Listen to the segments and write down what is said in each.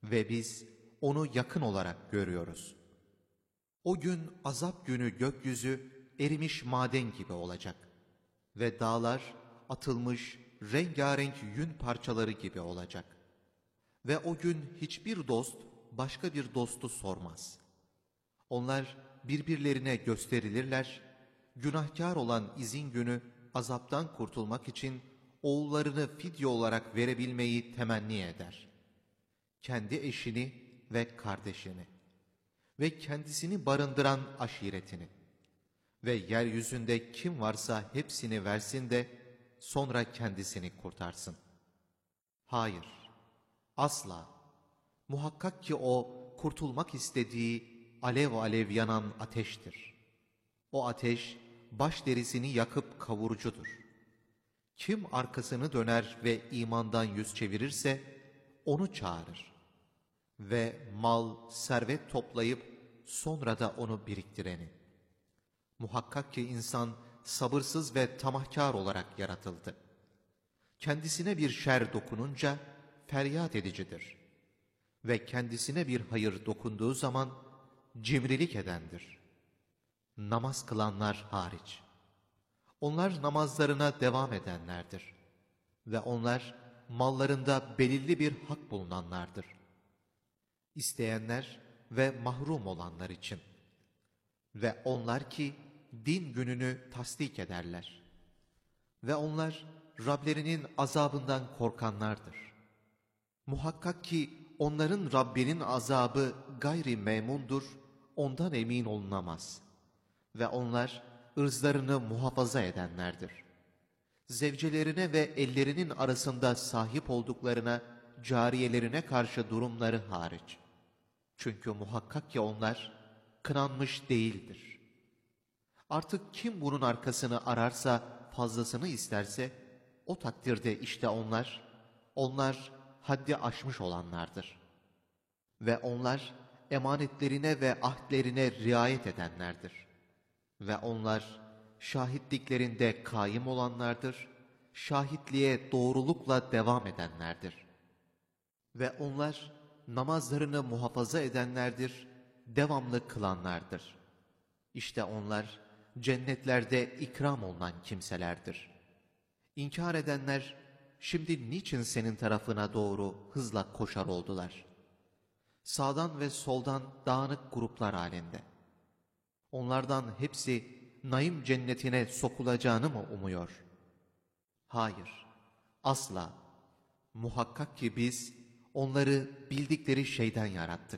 ve biz onu yakın olarak görüyoruz. O gün azap günü gökyüzü erimiş maden gibi olacak ve dağlar atılmış rengarenk yün parçaları gibi olacak. Ve o gün hiçbir dost başka bir dostu sormaz. Onlar birbirlerine gösterilirler, günahkar olan izin günü azaptan kurtulmak için oğullarını fidye olarak verebilmeyi temenni eder. Kendi eşini ve kardeşini ve kendisini barındıran aşiretini ve yeryüzünde kim varsa hepsini versin de sonra kendisini kurtarsın. Hayır, asla. Muhakkak ki o kurtulmak istediği alev alev yanan ateştir. O ateş baş derisini yakıp kavurucudur. Kim arkasını döner ve imandan yüz çevirirse onu çağırır. Ve mal, servet toplayıp sonra da onu biriktireni. Muhakkak ki insan sabırsız ve tamahkar olarak yaratıldı. Kendisine bir şer dokununca feryat edicidir. Ve kendisine bir hayır dokunduğu zaman cimrilik edendir. Namaz kılanlar hariç. Onlar namazlarına devam edenlerdir. Ve onlar mallarında belirli bir hak bulunanlardır. İsteyenler ve mahrum olanlar için. Ve onlar ki din gününü tasdik ederler. Ve onlar Rablerinin azabından korkanlardır. Muhakkak ki onların Rabbinin azabı gayri memundur, ondan emin olunamaz. Ve onlar ırzlarını muhafaza edenlerdir. Zevcelerine ve ellerinin arasında sahip olduklarına, cariyelerine karşı durumları hariç. Çünkü muhakkak ki onlar kınanmış değildir. Artık kim bunun arkasını ararsa, fazlasını isterse, o takdirde işte onlar haddi aşmış olanlardır. Ve onlar emanetlerine ve ahdlerine riayet edenlerdir. Ve onlar şahitliklerinde kaim olanlardır, şahitliğe doğrulukla devam edenlerdir. Ve onlar namazlarını muhafaza edenlerdir, devamlı kılanlardır. İşte onlar cennetlerde ikram olunan kimselerdir. İnkar edenler şimdi niçin senin tarafına doğru hızla koşar oldular? Sağdan ve soldan dağınık gruplar halinde. Onlardan hepsi naim cennetine sokulacağını mı umuyor? Hayır, asla. Muhakkak ki biz onları bildikleri şeyden yarattık.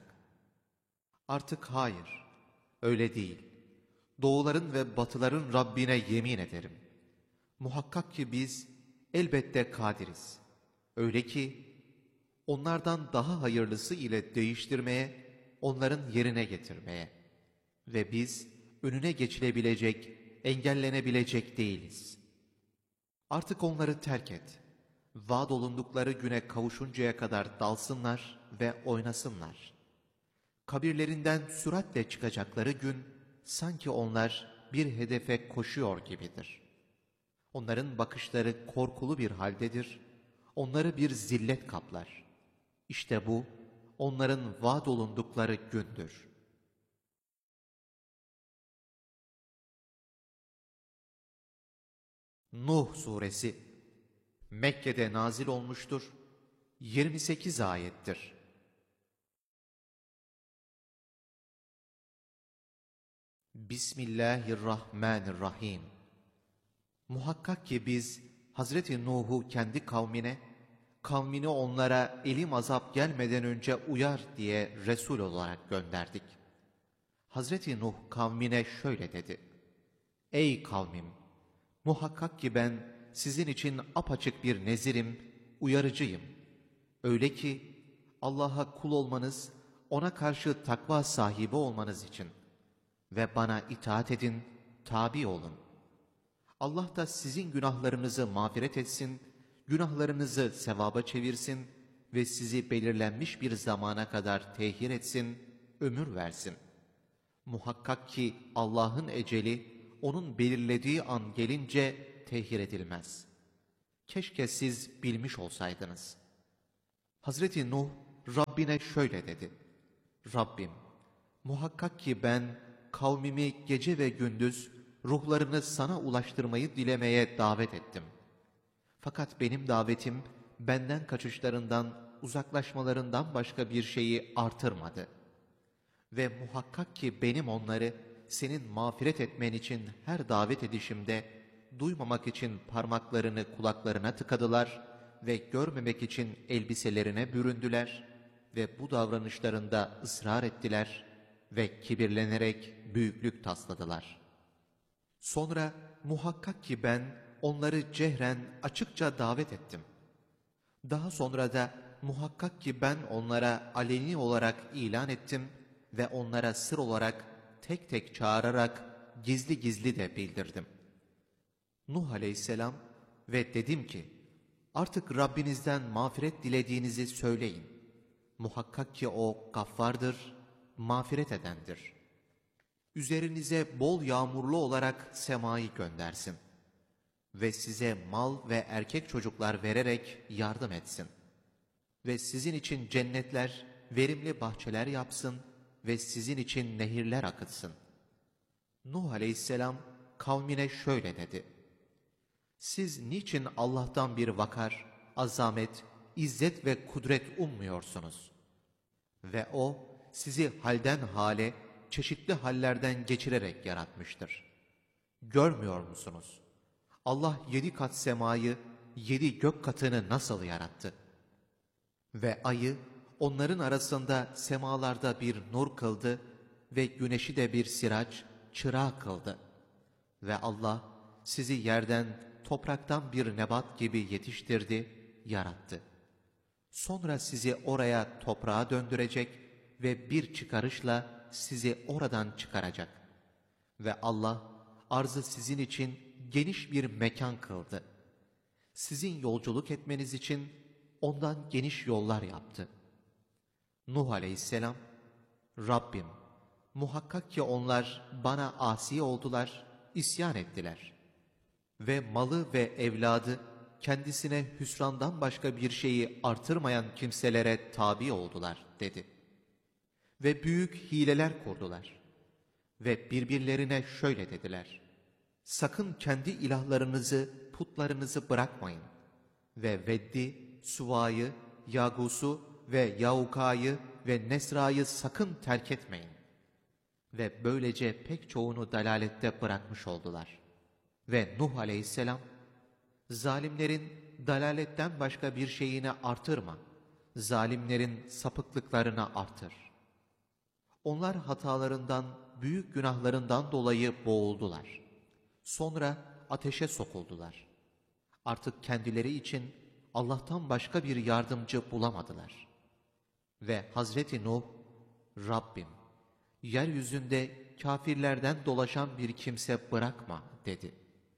Artık hayır, öyle değil. Doğuların ve batıların Rabbine yemin ederim. Muhakkak ki biz elbette kadiriz. Öyle ki onlardan daha hayırlısı ile değiştirmeye, onların yerine getirmeye. Ve biz önüne geçilebilecek, engellenebilecek değiliz. Artık onları terk et. Vaad olundukları güne kavuşuncaya kadar dalsınlar ve oynasınlar. Kabirlerinden süratle çıkacakları gün, sanki onlar bir hedefe koşuyor gibidir. Onların bakışları korkulu bir haldedir, onları bir zillet kaplar. İşte bu, onların vaad olundukları gündür. Nuh Suresi Mekke'de nazil olmuştur, 28 ayettir. Bismillahirrahmanirrahim. Muhakkak ki biz Hazreti Nuh'u kendi kavmini onlara elim azap gelmeden önce uyar diye Resul olarak gönderdik. Hazreti Nuh kavmine şöyle dedi: Ey kavmim! Muhakkak ki ben sizin için apaçık bir nezirim, uyarıcıyım. Öyle ki Allah'a kul olmanız, ona karşı takva sahibi olmanız için ve bana itaat edin, tabi olun. Allah da sizin günahlarınızı mağfiret etsin, günahlarınızı sevaba çevirsin ve sizi belirlenmiş bir zamana kadar tehir etsin, ömür versin. Muhakkak ki Allah'ın eceli, onun belirlediği an gelince tehir edilmez. Keşke siz bilmiş olsaydınız. Hazreti Nuh, Rabbine şöyle dedi: Rabbim, muhakkak ki ben kavmimi gece ve gündüz ruhlarını sana ulaştırmayı dilemeye davet ettim. Fakat benim davetim benden kaçışlarından, uzaklaşmalarından başka bir şeyi artırmadı. Ve muhakkak ki benim onları senin mağfiret etmen için her davet edişimde duymamak için parmaklarını kulaklarına tıkadılar ve görmemek için elbiselerine büründüler ve bu davranışlarında ısrar ettiler ve kibirlenerek büyüklük tasladılar. Sonra muhakkak ki ben onları cehren açıkça davet ettim. Daha sonra da muhakkak ki ben onlara aleni olarak ilan ettim ve onlara sır olarak tek tek çağırarak gizli gizli de bildirdim. Nuh aleyhisselam ve dedim ki, artık Rabbinizden mağfiret dilediğinizi söyleyin. Muhakkak ki o gaffardır, mağfiret edendir. Üzerinize bol yağmurlu olarak semayı göndersin ve size mal ve erkek çocuklar vererek yardım etsin. Ve sizin için cennetler, verimli bahçeler yapsın ve sizin için nehirler akıtsın. Nuh aleyhisselam kavmine şöyle dedi: Siz niçin Allah'tan bir vakar, azamet, izzet ve kudret ummuyorsunuz? Ve O sizi halden hale, çeşitli hallerden geçirerek yaratmıştır. Görmüyor musunuz? Allah 7 kat semayı, 7 gök katını nasıl yarattı? Ve ayı onların arasında semalarda bir nur kıldı ve güneşi de bir siraç, çırağı kıldı. Ve Allah sizi yerden, topraktan bir nebat gibi yetiştirdi, yarattı. Sonra sizi oraya toprağa döndürecek ve bir çıkarışla sizi oradan çıkaracak. Ve Allah arzı sizin için geniş bir mekan kıldı. Sizin yolculuk etmeniz için ondan geniş yollar yaptı. Nuh aleyhisselam, Rabbim, muhakkak ki onlar bana asi oldular, isyan ettiler. Ve malı ve evladı kendisine hüsrandan başka bir şeyi artırmayan kimselere tabi oldular dedi. Ve büyük hileler kurdular. Ve birbirlerine şöyle dediler: Sakın kendi ilahlarınızı, putlarınızı bırakmayın. Ve Veddi, Suva'yı, Yagus'u ve Yauka'yı ve Nesra'yı sakın terk etmeyin. Ve böylece pek çoğunu dalalette bırakmış oldular. Ve Nuh aleyhisselam, zalimlerin dalaletten başka bir şeyini artırma, zalimlerin sapıklıklarını artır. Onlar hatalarından, büyük günahlarından dolayı boğuldular. Sonra ateşe sokuldular. Artık kendileri için Allah'tan başka bir yardımcı bulamadılar. Ve Hazreti Nuh, Rabbim, yeryüzünde kâfirlerden dolaşan bir kimse bırakma dedi.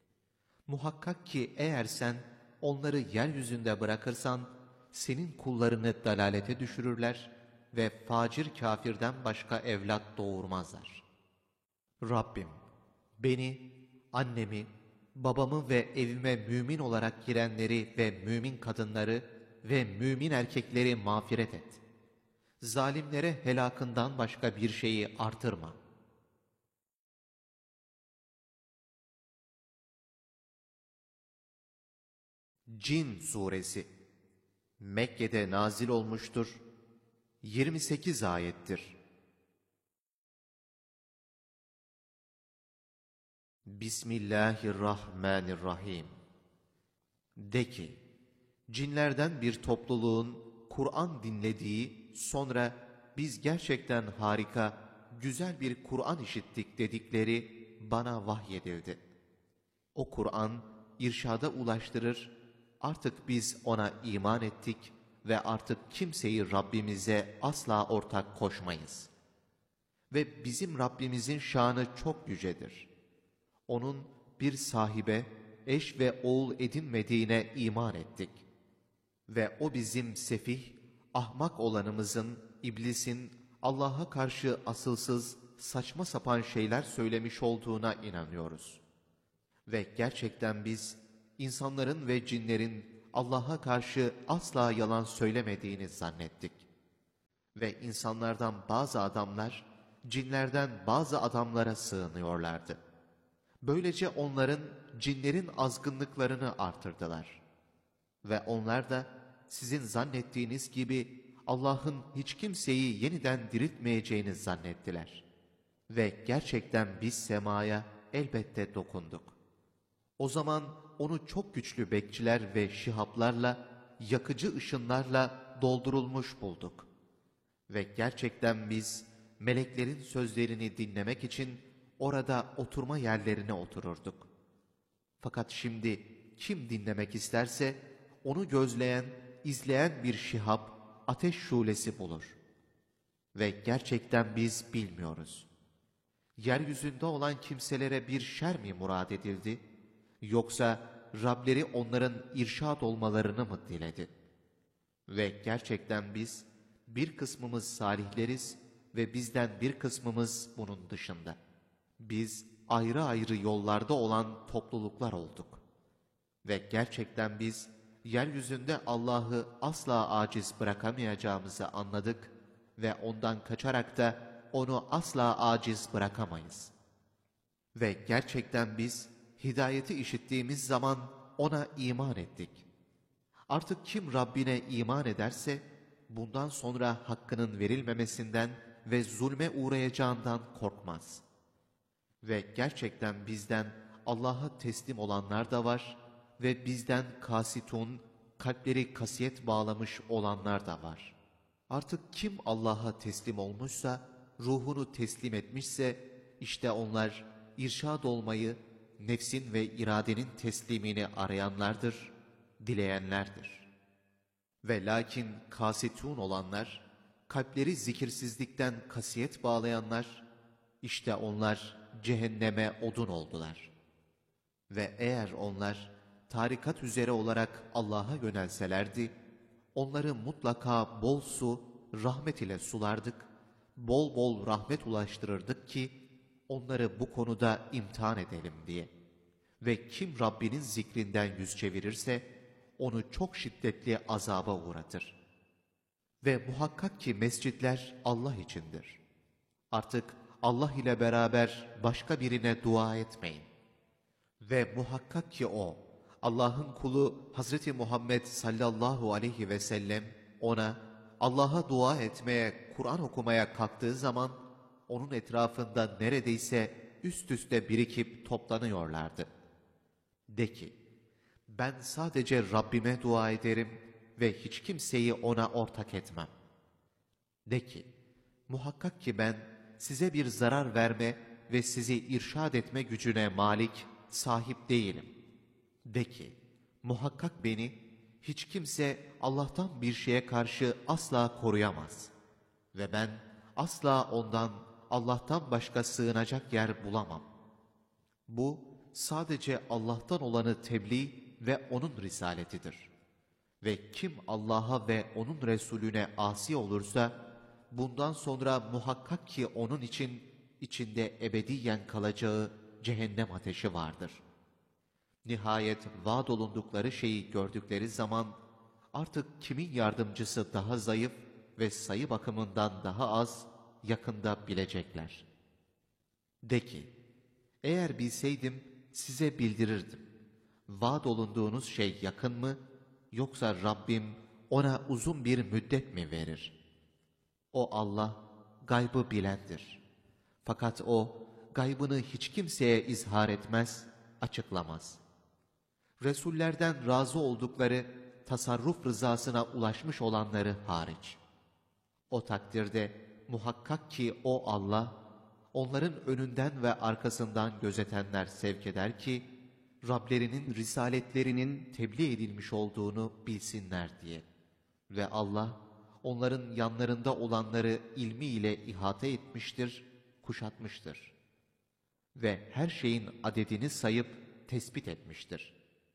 Muhakkak ki eğer sen onları yeryüzünde bırakırsan, senin kullarını dalalete düşürürler ve facir kâfirden başka evlat doğurmazlar. Rabbim, beni, annemi, babamı ve evime mümin olarak girenleri ve mümin kadınları ve mümin erkekleri mağfiret et. Zalimlere helakından başka bir şeyi artırma. Cin Suresi Mekke'de nazil olmuştur. 28 ayettir. Bismillahirrahmanirrahim. De ki, cinlerden bir topluluğun Kur'an dinlediği, sonra biz gerçekten harika, güzel bir Kur'an işittik dedikleri bana vahyedildi. O Kur'an irşada ulaştırır, artık biz ona iman ettik ve artık kimseyi Rabbimize asla ortak koşmayız. Ve bizim Rabbimizin şanı çok yücedir. Onun bir sahibe, eş ve oğul edinmediğine iman ettik. Ve o bizim sefih, ahmak olanımızın, iblisin Allah'a karşı asılsız, saçma sapan şeyler söylemiş olduğuna inanıyoruz. Ve gerçekten biz, insanların ve cinlerin Allah'a karşı asla yalan söylemediğini zannettik. Ve insanlardan bazı adamlar, cinlerden bazı adamlara sığınıyorlardı. Böylece onların, cinlerin azgınlıklarını artırdılar. Ve onlar da sizin zannettiğiniz gibi Allah'ın hiç kimseyi yeniden diriltmeyeceğini zannettiler. Ve gerçekten biz semaya elbette dokunduk. O zaman onu çok güçlü bekçiler ve şihaplarla, yakıcı ışınlarla doldurulmuş bulduk. Ve gerçekten biz meleklerin sözlerini dinlemek için orada oturma yerlerine otururduk. Fakat şimdi kim dinlemek isterse onu gözleyen, izleyen bir şihap, ateş şulesi bulur. Ve gerçekten biz bilmiyoruz. Yeryüzünde olan kimselere bir şer mi murad edildi? Yoksa Rableri onların irşad olmalarını mı diledi? Ve gerçekten biz bir kısmımız salihleriz ve bizden bir kısmımız bunun dışında. Biz ayrı ayrı yollarda olan topluluklar olduk. Ve gerçekten biz yeryüzünde Allah'ı asla aciz bırakamayacağımızı anladık ve ondan kaçarak da onu asla aciz bırakamayız. Ve gerçekten biz hidayeti işittiğimiz zaman ona iman ettik. Artık kim Rabbine iman ederse, bundan sonra hakkının verilmemesinden ve zulme uğrayacağından korkmaz. Ve gerçekten bizden Allah'a teslim olanlar da var ve bizden kasitun, kalpleri kasiyet bağlamış olanlar da var. Artık kim Allah'a teslim olmuşsa, ruhunu teslim etmişse, işte onlar irşad olmayı, nefsin ve iradenin teslimini arayanlardır, dileyenlerdir. Ve lakin kasitun olanlar, kalpleri zikirsizlikten kasiyet bağlayanlar, işte onlar cehenneme odun oldular. Ve eğer onlar tarikat üzere olarak Allah'a yönelselerdi, onları mutlaka bol su, rahmet ile sulardık, bol bol rahmet ulaştırırdık ki, onları bu konuda imtihan edelim diye. Ve kim Rabbinin zikrinden yüz çevirirse, onu çok şiddetli azaba uğratır. Ve muhakkak ki mescitler Allah içindir. Artık Allah ile beraber başka birine dua etmeyin. Ve muhakkak ki o, Allah'ın kulu Hazreti Muhammed sallallahu aleyhi ve sellem ona Allah'a dua etmeye, Kur'an okumaya kalktığı zaman onun etrafında neredeyse üst üste birikip toplanıyorlardı. De ki, ben sadece Rabbime dua ederim ve hiç kimseyi ona ortak etmem. De ki, muhakkak ki ben size bir zarar verme ve sizi irşad etme gücüne malik, sahip değilim. De ki, muhakkak beni hiç kimse Allah'tan bir şeye karşı asla koruyamaz. Ve ben asla ondan, Allah'tan başka sığınacak yer bulamam. Bu sadece Allah'tan olanı tebliğ ve onun risaletidir. Ve kim Allah'a ve onun Resulüne asi olursa, bundan sonra muhakkak ki onun için içinde ebediyen kalacağı cehennem ateşi vardır. Nihayet vaad olundukları şeyi gördükleri zaman, artık kimin yardımcısı daha zayıf ve sayı bakımından daha az, yakında bilecekler. De ki, eğer bilseydim size bildirirdim. Vaad olunduğunuz şey yakın mı, yoksa Rabbim ona uzun bir müddet mi verir? O Allah gaybı bilendir. Fakat o gaybını hiç kimseye izhar etmez, açıklamaz. Resullerden razı oldukları tasarruf rızasına ulaşmış olanları hariç. O takdirde muhakkak ki o Allah, onların önünden ve arkasından gözetenler sevk eder ki, Rablerinin risaletlerinin tebliğ edilmiş olduğunu bilsinler diye. Ve Allah, onların yanlarında olanları ilmiyle ihate etmiştir, kuşatmıştır. Ve her şeyin adedini sayıp tespit etmiştir.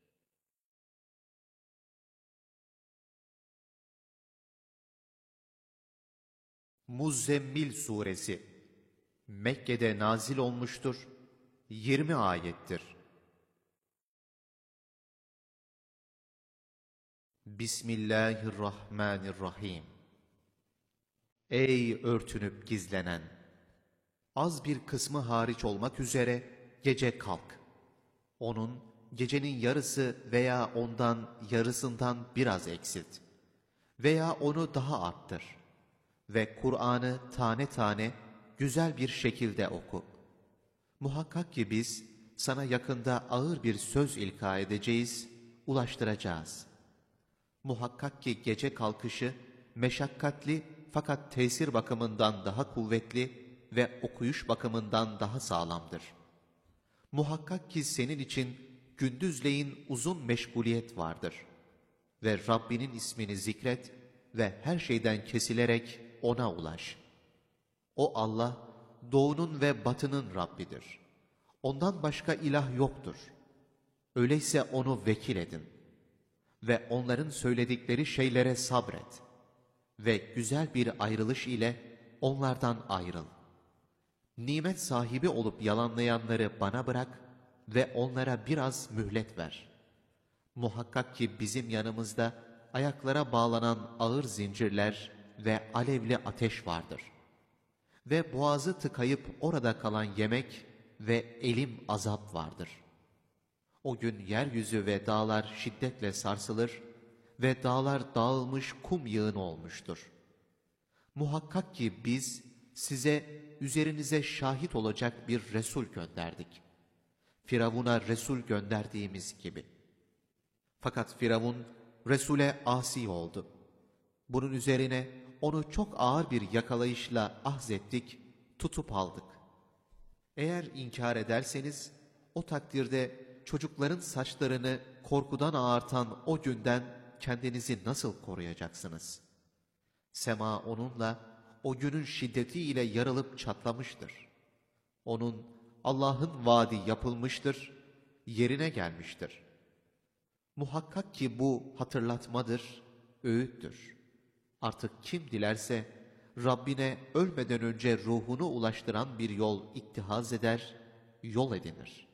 Muzzemmil Suresi Mekke'de nazil olmuştur, 20 ayettir. Bismillahirrahmanirrahim. Ey örtünüp gizlenen! Az bir kısmı hariç olmak üzere gece kalk. Onun gecenin yarısı veya ondan yarısından biraz eksilt. Veya onu daha arttır. Ve Kur'an'ı tane tane güzel bir şekilde oku. Muhakkak ki biz sana yakında ağır bir söz ilka edeceğiz, ulaştıracağız. Muhakkak ki gece kalkışı meşakkatli fakat tesir bakımından daha kuvvetli ve okuyuş bakımından daha sağlamdır. Muhakkak ki senin için gündüzleyin uzun meşguliyet vardır. Ve Rabbinin ismini zikret ve her şeyden kesilerek ona ulaş. O Allah, doğunun ve batının Rabbidir. Ondan başka ilah yoktur. Öyleyse onu vekil edin. Ve onların söyledikleri şeylere sabret. Ve güzel bir ayrılış ile onlardan ayrıl. Nimet sahibi olup yalanlayanları bana bırak ve onlara biraz mühlet ver. Muhakkak ki bizim yanımızda ayaklara bağlanan ağır zincirler ve alevli ateş vardır. Ve boğazı tıkayıp orada kalan yemek ve elim azap vardır. O gün yeryüzü ve dağlar şiddetle sarsılır ve dağlar dağılmış kum yığını olmuştur. Muhakkak ki biz size üzerinize şahit olacak bir Resul gönderdik. Firavun'a Resul gönderdiğimiz gibi. Fakat Firavun Resul'e asi oldu. Bunun üzerine onu çok ağır bir yakalayışla ahzettik, tutup aldık. Eğer inkar ederseniz o takdirde çocukların saçlarını korkudan ağartan o günden kendinizi nasıl koruyacaksınız? Sema onunla o günün şiddetiyle yarılıp çatlamıştır. Onun Allah'ın vaadi yapılmıştır, yerine gelmiştir. Muhakkak ki bu hatırlatmadır, öğüttür. Artık kim dilerse Rabbine ölmeden önce ruhunu ulaştıran bir yol ittihaz eder, yol edinir.